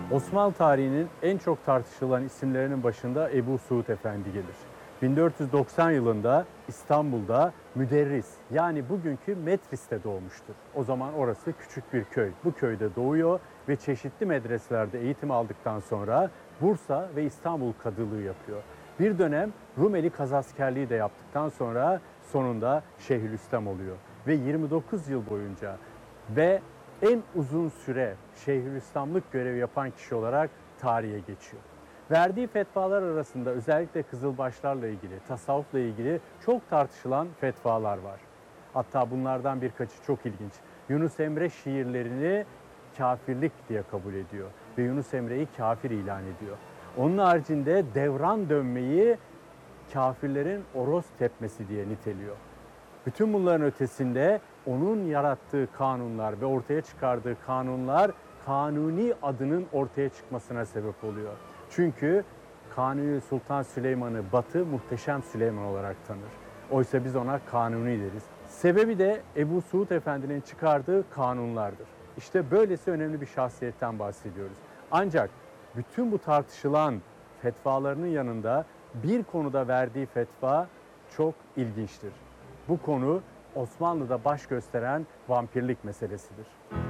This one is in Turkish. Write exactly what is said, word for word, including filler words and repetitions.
Osmanlı tarihinin en çok tartışılan isimlerinin başında Ebu Suud Efendi gelir. bin dört yüz doksan yılında İstanbul'da müderris, yani bugünkü Metris'te doğmuştur. O zaman orası küçük bir köy. Bu köyde doğuyor ve çeşitli medreselerde eğitim aldıktan sonra Bursa ve İstanbul kadılığı yapıyor. Bir dönem Rumeli kazaskerliği de yaptıktan sonra sonunda Şeyhülislam oluyor. Ve yirmi dokuz yıl boyunca ve en uzun süre Şeyhülislamlık görevi yapan kişi olarak tarihe geçiyor. Verdiği fetvalar arasında özellikle Kızılbaşlarla ilgili, tasavvufla ilgili çok tartışılan fetvalar var. Hatta bunlardan birkaçı çok ilginç. Yunus Emre şiirlerini kafirlik diye kabul ediyor ve Yunus Emre'yi kafir ilan ediyor. Onun haricinde devran dönmeyi kafirlerin oros tepmesi diye niteliyor. Bütün bunların ötesinde onun yarattığı kanunlar ve ortaya çıkardığı kanunlar Kanuni adının ortaya çıkmasına sebep oluyor. Çünkü Kanuni Sultan Süleyman'ı Batı Muhteşem Süleyman olarak tanır. Oysa biz ona Kanuni deriz. Sebebi de Ebu Suud Efendi'nin çıkardığı kanunlardır. İşte böylesi önemli bir şahsiyetten bahsediyoruz. Ancak bütün bu tartışılan fetvalarının yanında bir konuda verdiği fetva çok ilginçtir. Bu konu Osmanlı'da baş gösteren vampirlik meselesidir.